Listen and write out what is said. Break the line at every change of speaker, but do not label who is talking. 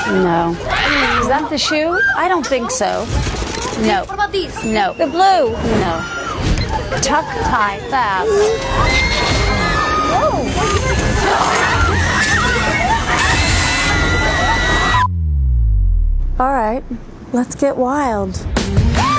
No. Is that the shoe? I don't think so. No.
What about these?
No. The blue? No. Tuck, tie, fab. All right, let's get wild.